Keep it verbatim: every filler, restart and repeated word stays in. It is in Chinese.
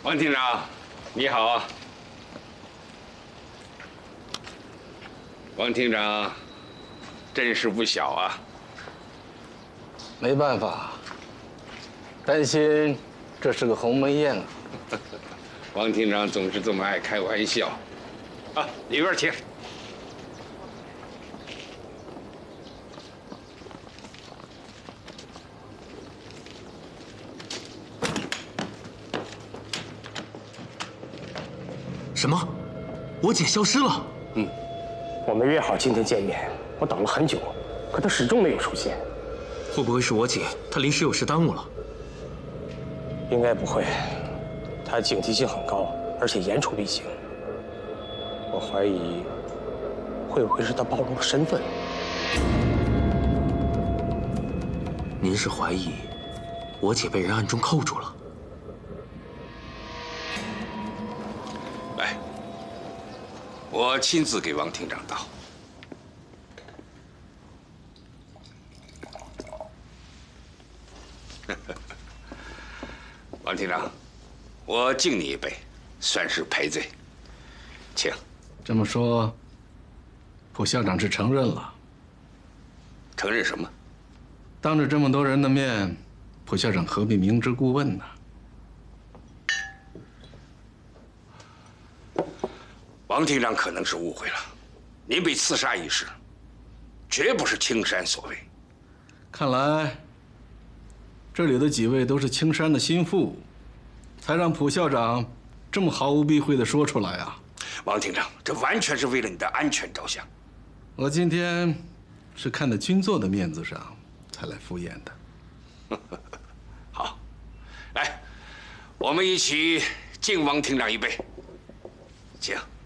王厅长，你好啊！王厅长，阵势不小啊。 没办法，担心这是个鸿门宴啊。 王厅长总是这么爱开玩笑。啊，里边请。 什么？我姐消失了？ 嗯，我们约好今天见面，我等了很久，可她始终没有出现。 会不会是我姐她临时有事耽误了？ 应该不会，她警惕性很高，而且言出必行。我怀疑，会不会是她暴露了身份？ 您是怀疑我姐被人暗中扣住了？ 来，我亲自给王厅长道。王厅长，我敬你一杯，算是赔罪，请。 这么说，蒲校长是承认了？ 承认什么？ 当着这么多人的面，蒲校长何必明知故问呢？ 王厅长可能是误会了，您被刺杀一事，绝不是青山所为。 看来，这里的几位都是青山的心腹，才让蒲校长这么毫无避讳地说出来啊！ 王厅长，这完全是为了你的安全着想。 我今天是看在君座的面子上，才来敷衍的。 好，来，我们一起敬王厅长一杯，请。